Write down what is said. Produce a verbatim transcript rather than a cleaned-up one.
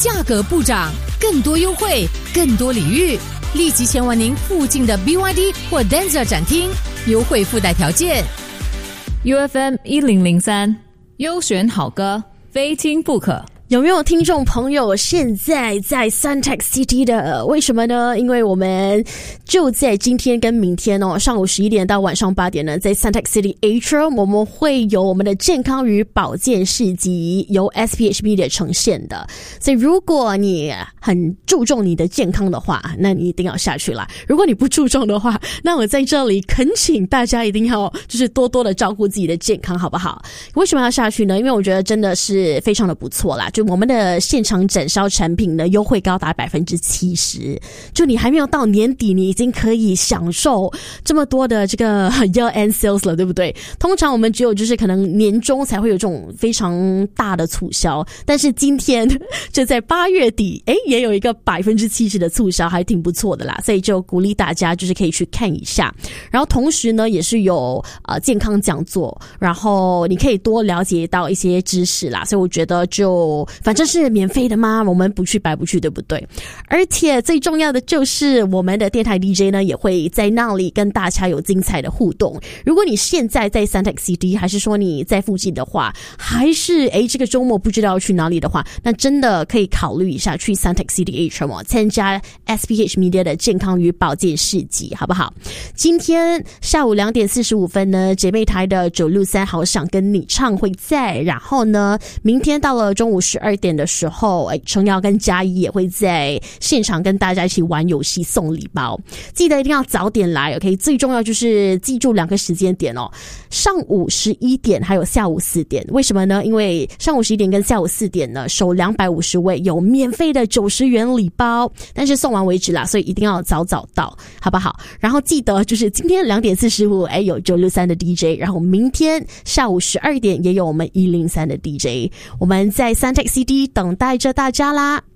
价格不涨，更多优惠，更多礼遇，立即前往您附近的 B Y D 或 Denza 展厅，优惠附带条件。 U F M 一零零三，优选好歌，非听不可。 有没有听众朋友现在在 Suntec City 的？为什么呢？因为我们就在今天跟明天哦，上午十一点到晚上八点呢，在 Suntec City Atrium 我们会有我们的健康与保健市集，由 S P H Media 呈现的。所以如果你很注重你的健康的话，那你一定要下去啦。如果你不注重的话，那我在这里恳请大家一定要就是多多的照顾自己的健康，好不好？为什么要下去呢？因为我觉得真的是非常的不错啦。就我们的现场展销产品呢，优惠高达 百分之七十， 就你还没有到年底，你已经可以享受这么多的这个 year end sales 了，对不对？通常我们只有就是可能年终才会有这种非常大的促销，但是今天就在八月底，诶，也有一个 百分之七十 的促销，还挺不错的啦，所以就鼓励大家就是可以去看一下。然后同时呢，也是有呃健康讲座，然后你可以多了解到一些知识啦，所以我觉得就反正是免费的嘛，我们不去白不去，对不对？而且最重要的就是我们的电台 D J 呢，也会在那里跟大家有精彩的互动。如果你现在在 Suntec City， 还是说你在附近的话，还是诶这个周末不知道要去哪里的话，那真的可以考虑一下去 Suntec City Atrium 参加 S P H Media 的健康与保健市集，好不好？今天下午两点四十五分呢，姐妹台的九六三好想跟你唱会在，然后呢，明天到了中午十二点的时候，哎，程瑶跟嘉怡也会在现场跟大家一起玩游戏送礼包，记得一定要早点来 OK， 最重要就是记住两个时间点哦，上午十一点还有下午四点。为什么呢？因为上午十一点跟下午四点呢，首两百五十位有免费的九十元礼包，但是送完为止啦，所以一定要早早到，好不好？然后记得就是今天两点四十五，哎，有九六三的 D J， 然后明天下午十二点也有我们一零三的 D J， 我们在 Suntec City 等待着大家啦。